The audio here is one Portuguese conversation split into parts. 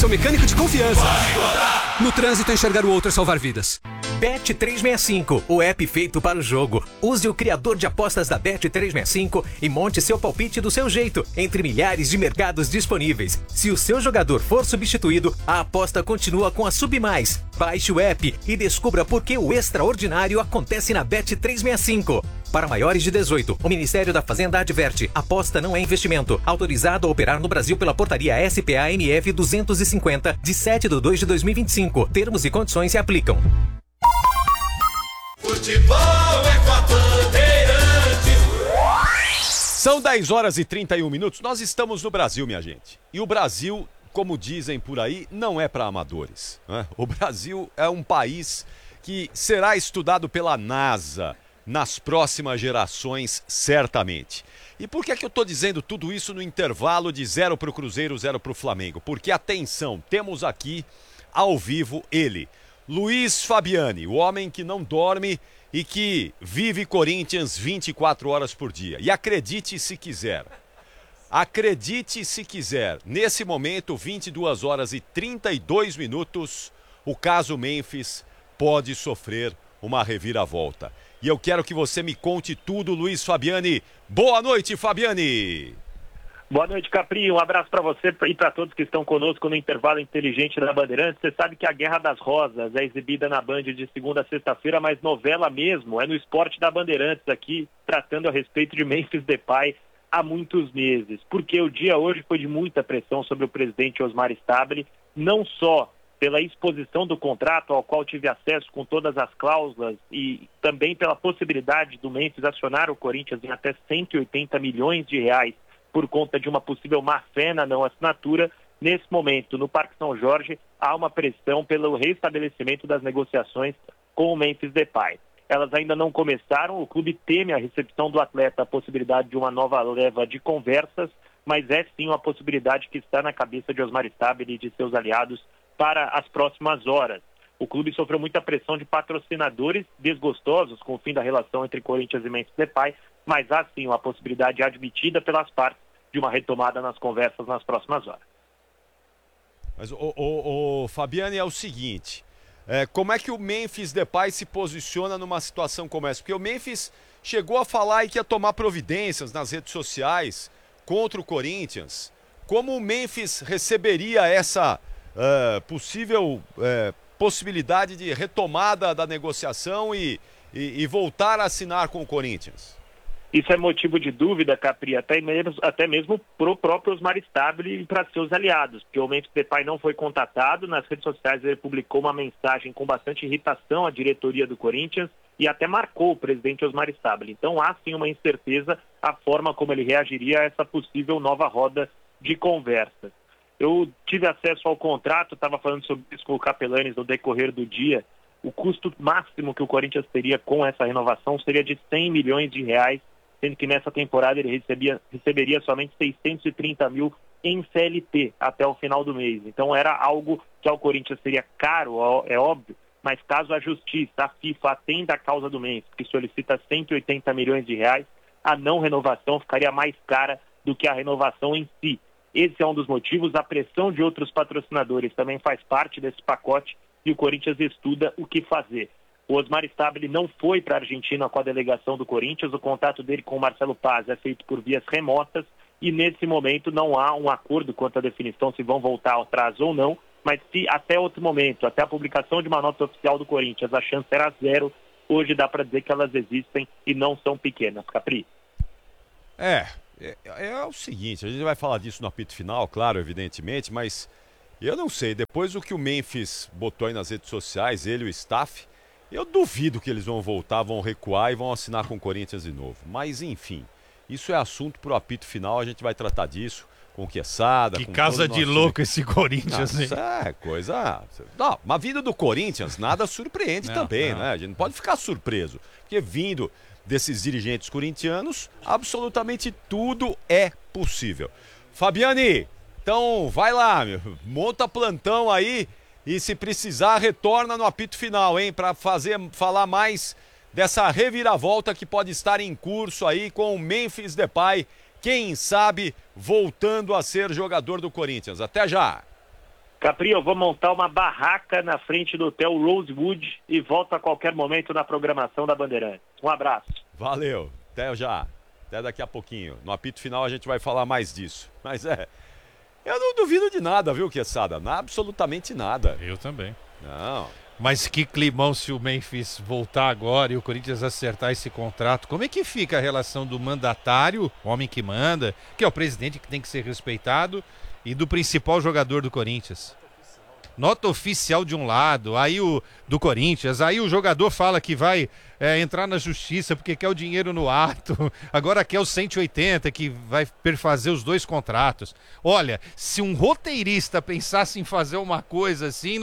Seu mecânico de confiança. No trânsito, enxergar o outro é salvar vidas. Bet365, o app feito para o jogo. Use o criador de apostas da Bet365 e monte seu palpite do seu jeito, entre milhares de mercados disponíveis. Se o seu jogador for substituído, a aposta continua com a Submais. Baixe o app e descubra por que o extraordinário acontece na Bet365. Para maiores de 18, o Ministério da Fazenda adverte: aposta não é investimento. Autorizado a operar no Brasil pela portaria SPA-MF 250, de 7/2/2025. Termos e condições se aplicam. Futebol é com a Bandeirantes. São 10h31. Nós estamos no Brasil, minha gente. E o Brasil, como dizem por aí, não é para amadores, né? O Brasil é um país que será estudado pela NASA nas próximas gerações, certamente. E por que é que eu estou dizendo tudo isso no intervalo de 0 para o Cruzeiro, 0 para o Flamengo? Porque, atenção, temos aqui, ao vivo, ele, Luiz Fabiani, o homem que não dorme e que vive Corinthians 24 horas por dia. E acredite se quiser, nesse momento, 22h32, o caso Memphis pode sofrer uma reviravolta. E eu quero que você me conte tudo, Luiz Fabiani. Boa noite, Fabiani. Boa noite, Capri. Um abraço para você e para todos que estão conosco no intervalo inteligente da Bandeirantes. Você sabe que a Guerra das Rosas é exibida na Band de segunda a sexta-feira, mas novela mesmo é no Esporte da Bandeirantes, aqui tratando a respeito de Memphis Depay há muitos meses. Porque o dia hoje foi de muita pressão sobre o presidente Osmar Stabile, não só pela exposição do contrato, ao qual tive acesso com todas as cláusulas, e também pela possibilidade do Memphis acionar o Corinthians em até 180 milhões de reais por conta de uma possível má-fé na não assinatura. Nesse momento, no Parque São Jorge, há uma pressão pelo restabelecimento das negociações com o Memphis Depay. Elas ainda não começaram, o clube teme a recepção do atleta, a possibilidade de uma nova leva de conversas, mas é sim uma possibilidade que está na cabeça de Osmar Stabile e de seus aliados para as próximas horas. O clube sofreu muita pressão de patrocinadores desgostosos com o fim da relação entre Corinthians e Memphis Depay, mas há sim uma possibilidade admitida pelas partes de uma retomada nas conversas nas próximas horas. Mas o Fabiani, é o seguinte, como é que o Memphis Depay se posiciona numa situação como essa? Porque o Memphis chegou a falar que ia tomar providências nas redes sociais contra o Corinthians. Como o Memphis receberia essa possível possibilidade de retomada da negociação e voltar a assinar com o Corinthians? Isso é motivo de dúvida, Capri, até mesmo para o próprio Osmar Stabile e para seus aliados, porque o Memphis Depay não foi contatado. Nas redes sociais ele publicou uma mensagem com bastante irritação à diretoria do Corinthians e até marcou o presidente Osmar Stabile. Então há sim uma incerteza a forma como ele reagiria a essa possível nova roda de conversa. Eu tive acesso ao contrato, estava falando sobre isso com o Capelanes no decorrer do dia. O custo máximo que o Corinthians teria com essa renovação seria de 100 milhões de reais, sendo que nessa temporada ele receberia somente 630 mil em CLT até o final do mês. Então era algo que ao Corinthians seria caro, é óbvio, mas caso a Justiça, a FIFA, atenda a causa do Memphis, que solicita 180 milhões de reais, a não renovação ficaria mais cara do que a renovação em si. Esse é um dos motivos. A pressão de outros patrocinadores também faz parte desse pacote e o Corinthians estuda o que fazer. O Osmar Stabile não foi para a Argentina com a delegação do Corinthians. O contato dele com o Marcelo Paz é feito por vias remotas e nesse momento não há um acordo quanto à definição se vão voltar atrás ou não, mas se até outro momento, até a publicação de uma nota oficial do Corinthians, a chance era 0, hoje dá para dizer que elas existem e não são pequenas. Capri? É o seguinte, a gente vai falar disso no apito final, claro, evidentemente, mas eu não sei, depois do que o Memphis botou aí nas redes sociais, ele e o staff, eu duvido que eles vão voltar, vão recuar e vão assinar com o Corinthians de novo. Mas, enfim, isso é assunto pro apito final, a gente vai tratar disso com Quesada. Que casa de louco esse Corinthians, hein? Isso é coisa... Não, mas vindo do Corinthians, nada surpreende também, né? A gente não pode ficar surpreso, porque vindo desses dirigentes corintianos, absolutamente tudo é possível. Fabiani, então vai lá, monta plantão aí e se precisar retorna no apito final, hein, para falar mais dessa reviravolta que pode estar em curso aí com o Memphis Depay, quem sabe voltando a ser jogador do Corinthians. Até já. Capri, eu vou montar uma barraca na frente do hotel Rosewood e volto a qualquer momento na programação da Bandeirantes. Um abraço. Valeu, até já. Até daqui a pouquinho. No apito final a gente vai falar mais disso. Mas eu não duvido de nada, viu, Quesada? Absolutamente nada. Eu também. Não. Mas que climão se o Memphis voltar agora e o Corinthians acertar esse contrato. Como é que fica a relação do mandatário, homem que manda, que é o presidente que tem que ser respeitado, e do principal jogador do Corinthians? Nota oficial de um lado, aí o do Corinthians, aí o jogador fala que vai entrar na justiça porque quer o dinheiro no ato, agora quer os 180 que vai perfazer os 2 contratos. Olha, se um roteirista pensasse em fazer uma coisa assim,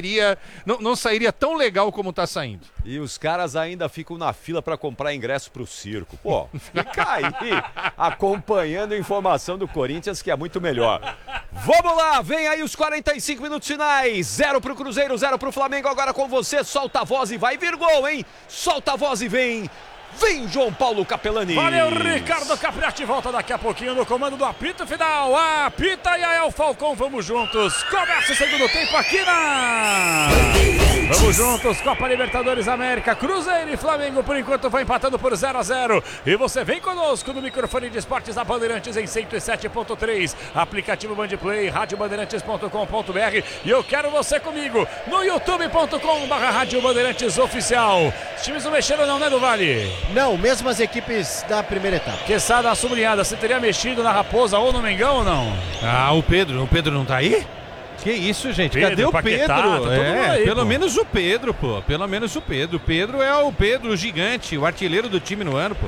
não sairia tão legal como tá saindo. E os caras ainda ficam na fila para comprar ingresso pro circo. Pô, fica aí acompanhando a informação do Corinthians, que é muito melhor. Vamos lá, vem aí os 45 minutos finais. 0 pro Cruzeiro, 0 pro Flamengo. Agora com você, solta a voz e vai vir gol, hein? Solta a voz e vem. Vem, João Paulo Capelani. Valeu, Ricardo Capriati. Volta daqui a pouquinho no comando do apito final. Apita e Yael Falcão, vamos juntos. Começa o segundo tempo aqui na... Vamos juntos, Copa Libertadores América. Cruzeiro e Flamengo, por enquanto, vai empatando por 0-0. E você vem conosco no microfone de esportes da Bandeirantes em 107.3. Aplicativo Bandplay, radiobandeirantes.com.br. E eu quero você comigo no youtube.com/Rádio Bandeirantes Oficial. Os times não mexeram não, né, do Vale? Não, mesmo as equipes da primeira etapa. Quesada, a sublinhada, você teria mexido na Raposa ou no Mengão ou não? O Pedro não tá aí? Que isso, gente? Pedro, cadê o Paquetá, Pedro? tá aí, pelo pô. menos o Pedro, pô. Pelo menos o Pedro. O Pedro é o Pedro o gigante, o artilheiro do time no ano, pô.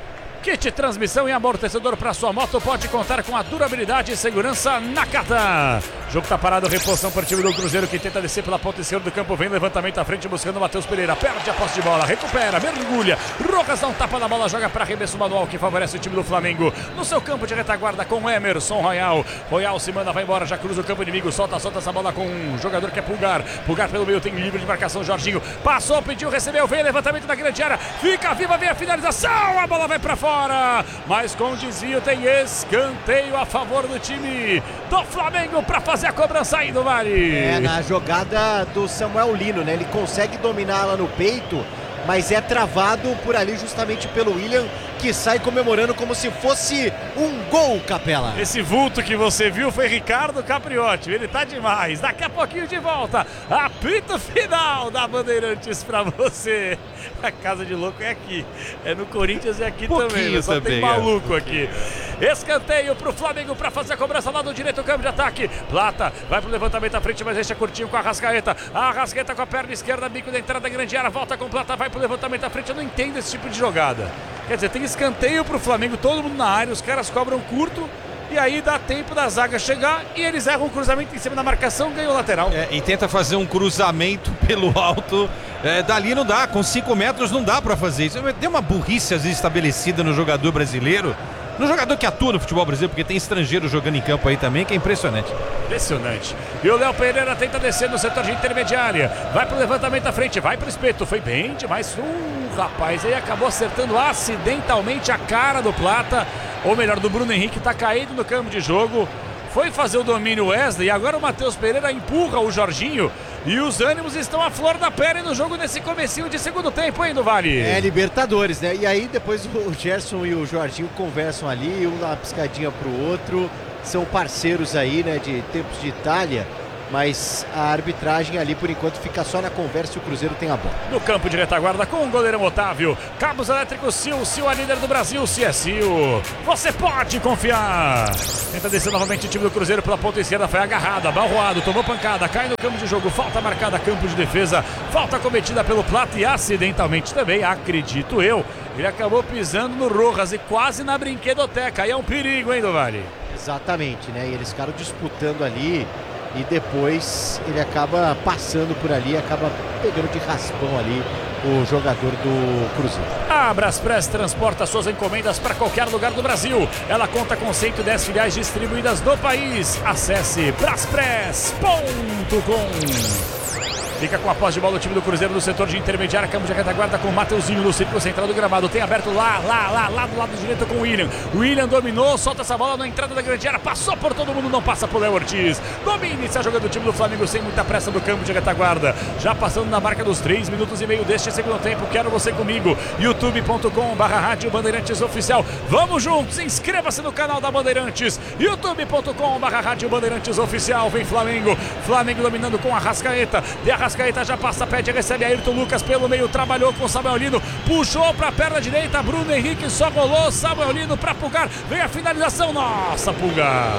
Kit transmissão e amortecedor para sua moto pode contar com a durabilidade e segurança Nakata. Jogo tá parado, reposição para o time do Cruzeiro que tenta descer pela ponta esquerda do campo. Vem levantamento à frente buscando o Matheus Pereira. Perde a posse de bola, recupera, mergulha. Rojas dá um tapa na bola, joga para arremesso manual que favorece o time do Flamengo. No seu campo de retaguarda com Emerson Royal. Royal se manda, vai embora, já cruza o campo inimigo. Solta essa bola com um jogador que é Pulgar. Pulgar pelo meio, tem livre de marcação, Jorginho. Passou, pediu, recebeu, vem levantamento na grande área. Fica viva, vem a finalização. A bola vai para fora. Mas com desvio tem escanteio a favor do time do Flamengo para fazer a cobrança aí do Vale. Na jogada do Samuel Lino, né? Ele consegue dominar ela no peito, mas é travado por ali justamente pelo William, que sai comemorando como se fosse um gol, Capela. Esse vulto que você viu foi Ricardo Capriotti, ele tá demais. Daqui a pouquinho de volta, apito final da Bandeirantes pra você. A casa de louco é aqui, é no Corinthians e aqui também, só também, tem maluco aqui. Escanteio pro Flamengo pra fazer a cobrança lá do direito, campo de ataque. Plata vai pro levantamento à frente, mas deixa curtinho com a Arrascaeta. A Arrascaeta com a perna esquerda, bico da entrada da grande área, volta com Plata, vai pro levantamento à frente. Eu não entendo esse tipo de jogada. Quer dizer, tem escanteio pro Flamengo, todo mundo na área, os caras cobram curto. E aí dá tempo da zaga chegar e eles erram o cruzamento em cima da marcação, ganhou o lateral. E tenta fazer um cruzamento pelo alto. Dali não dá, com 5 metros não dá pra fazer isso. Tem uma burrice às vezes estabelecida no jogador brasileiro. No jogador que atua no futebol brasileiro, porque tem estrangeiro jogando em campo aí também, que é impressionante. Impressionante. E o Léo Pereira tenta descer no setor de intermediária. Vai pro levantamento à frente, vai pro espeto. Foi bem demais. Rapaz, aí acabou acertando acidentalmente a cara do Plata. Ou melhor, do Bruno Henrique, tá caído no campo de jogo. Foi fazer o domínio Wesley e agora o Matheus Pereira empurra o Jorginho. E os ânimos estão à flor da pele no jogo nesse comecinho de segundo tempo, hein, do Vale? Libertadores, né? E aí depois o Gerson e o Jorginho conversam ali, um dá uma piscadinha pro outro. São parceiros aí, né, de tempos de Itália. Mas a arbitragem ali, por enquanto, fica só na conversa e o Cruzeiro tem a bola. No campo de retaguarda com o goleirão Otávio. Cabos elétricos Sil, Sil é líder do Brasil, se é Sil. Você pode confiar. Tenta descer novamente o time do Cruzeiro pela ponta esquerda, foi agarrado, abalroado, tomou pancada, cai no campo de jogo, falta marcada, campo de defesa, falta cometida pelo Plata e acidentalmente também, acredito eu, ele acabou pisando no Rojas e quase na brinquedoteca. Aí é um perigo, hein, do Vale? Exatamente, né? E eles ficaram disputando ali. E depois ele acaba passando por ali, acaba pegando de raspão ali o jogador do Cruzeiro. A Braspress transporta suas encomendas para qualquer lugar do Brasil. Ela conta com 110 filiais distribuídas no país. Acesse braspress.com. Fica com a posse de bola o time do Cruzeiro no setor de intermediária, campo de retaguarda com o Mateuzinho no círculo central do gramado. Tem aberto lá do lado direito com o William. O William dominou, solta essa bola na entrada da grande área, passou por todo mundo, não passa por Léo Ortiz. Domina, inicia jogando o time do Flamengo sem muita pressa do campo de retaguarda. Já passando na marca dos 3 minutos e meio deste segundo tempo. Quero você comigo. youtube.com/Rádio Bandeirantes Oficial. Vamos juntos, inscreva-se no canal da Bandeirantes. youtube.com/Rádio Bandeirantes Oficial. Vem Flamengo. Flamengo dominando com a Arrascaeta. De Arrascaeta já passa, pede, recebe Ayrton Lucas pelo meio, trabalhou com o Samuelino, puxou para a perna direita, Bruno Henrique só golou, Samuelino para Pulgar, vem a finalização, nossa Pulgar,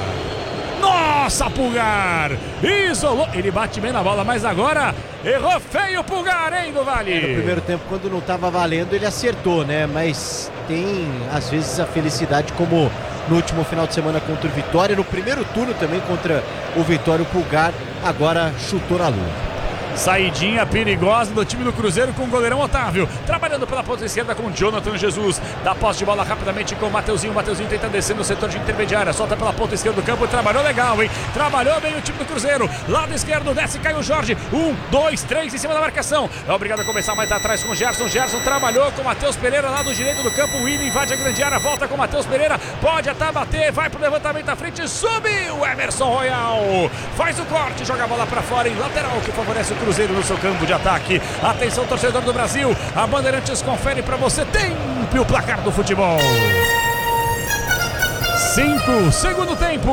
isolou, ele bate bem na bola, mas agora errou feio Pulgar, hein, do Vale. No primeiro tempo, quando não estava valendo, ele acertou, né, mas tem às vezes a felicidade, como no último final de semana contra o Vitória, no primeiro turno também contra o Vitória, o Pulgar agora chutou na lua. Saidinha perigosa do time do Cruzeiro com o goleirão Otávio, trabalhando pela ponta esquerda com o Jonathan Jesus, dá posse de bola rapidamente com o Mateuzinho tenta descer no setor de intermediária, solta pela ponta esquerda do campo, trabalhou legal, hein, trabalhou bem o time do Cruzeiro, lado esquerdo, desce, cai o Jorge, 1, 2, 3 em cima da marcação, é obrigado a começar mais atrás com o Gerson trabalhou com o Matheus Pereira, lado direito do campo, o William invade a grande área, volta com o Matheus Pereira, pode até bater, vai pro levantamento à frente, subiu o Emerson Royal, faz o corte, joga a bola pra fora em lateral, que favorece o Cruzeiro no seu campo de ataque. Atenção, torcedor do Brasil, a Bandeirantes confere para você tempo e o placar do futebol. 5, segundo tempo.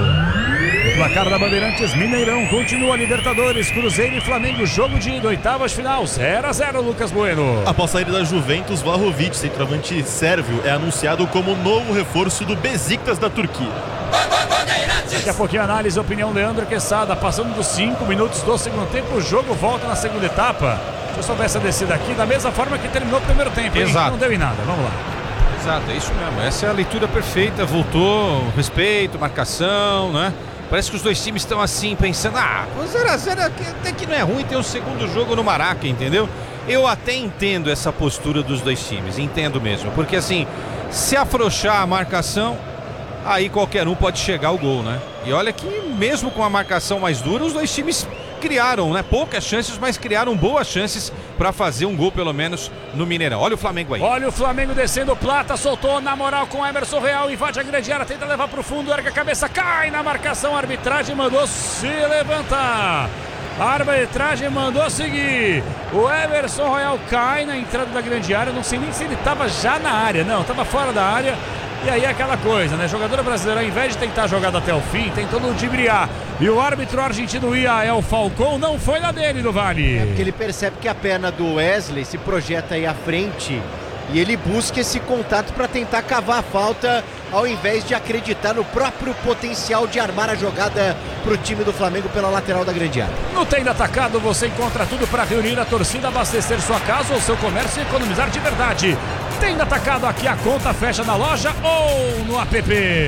O placar da Bandeirantes, Mineirão continua, Libertadores, Cruzeiro e Flamengo, jogo de ida, oitavas de final, 0-0, Lucas Bueno. Após sair da Juventus, Vlahovic, centroavante sérvio, é anunciado como novo reforço do Besiktas da Turquia. Daqui a pouquinho análise, opinião Leandro Quesada, passando dos 5 minutos do segundo tempo, o jogo volta na segunda etapa. Deixa eu souber essa descida aqui, da mesma forma que terminou o primeiro tempo, hein? Exato. Não deu em nada, vamos lá. Exato, é isso mesmo, essa é a leitura perfeita, voltou, respeito, marcação, né? Parece que os dois times estão assim, pensando, 0-0 até que não é ruim ter um segundo jogo no Maraca, entendeu? Eu até entendo essa postura dos dois times, entendo mesmo, porque assim, se afrouxar a marcação, aí qualquer um pode chegar ao gol, né? E olha que mesmo com a marcação mais dura, os dois times criaram, né? Poucas chances, mas criaram boas chances para fazer um gol pelo menos no Mineirão. Olha o Flamengo aí. Olha o Flamengo descendo, Plata soltou na moral com o Emerson Real, invade a grande área, tenta levar pro fundo, erga a cabeça, cai na marcação, a arbitragem mandou se levantar. A arbitragem mandou seguir. O Emerson Royal cai na entrada da grande área, não sei nem se ele estava já na área, não, estava fora da área. E aí é aquela coisa, né? Jogador brasileiro, ao invés de tentar a jogada até o fim, tentou ludibriar. E o árbitro argentino Iael Falcão não foi na dele, do Vale. É porque ele percebe que a perna do Wesley se projeta aí à frente e ele busca esse contato para tentar cavar a falta, ao invés de acreditar no próprio potencial de armar a jogada para o time do Flamengo pela lateral da grande área. No Tenda Atacado você encontra tudo para reunir a torcida, abastecer sua casa ou seu comércio e economizar de verdade. Tenda Atacado, aqui a conta fecha na loja ou no app.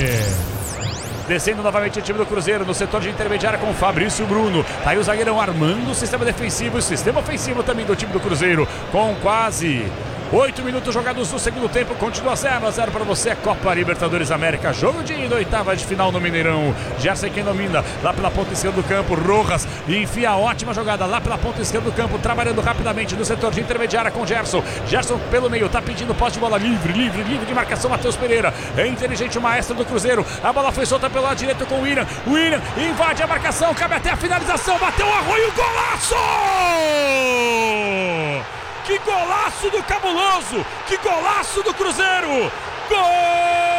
Descendo novamente o time do Cruzeiro no setor de intermediária com o Fabrício Bruno. Tá aí o zagueirão armando o sistema defensivo e o sistema ofensivo também do time do Cruzeiro, com quase 8 minutos jogados no segundo tempo, continua 0-0 para você, Copa Libertadores América, jogo de ida, oitava de final no Mineirão. Gerson quem domina, lá pela ponta esquerda do campo, Rojas enfia a ótima jogada lá pela ponta esquerda do campo, trabalhando rapidamente no setor de intermediária com Gerson pelo meio, tá pedindo posse de bola livre de marcação, Matheus Pereira, é inteligente o maestro do Cruzeiro, a bola foi solta pelo lado direito com o William invade a marcação, cabe até a finalização, bateu o Arroio, golaço! Que golaço do Cabuloso! Que golaço do Cruzeiro! Gol!